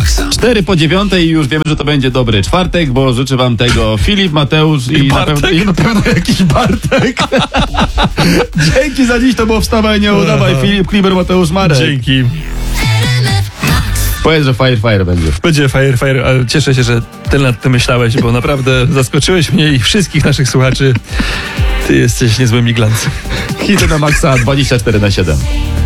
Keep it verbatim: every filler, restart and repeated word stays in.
maksa. Cztery po dziewiątej i już wiemy, że to będzie dobry czwartek, bo życzę wam tego Filip, Mateusz i, I na, Bartek? pewno, i na pewno jakiś Bartek. Dzięki za dziś, to było Wstawaj, nie udawaj. Filip Kliber, Mateusz Marek. Dzięki. Powiedz, że fire, fire będzie. Będzie fire, fire, ale cieszę się, że ty nad tym myślałeś, bo naprawdę zaskoczyłeś mnie i wszystkich naszych słuchaczy. Ty jesteś niezłym iglancem. Hity na maksa dwadzieścia cztery na siedem.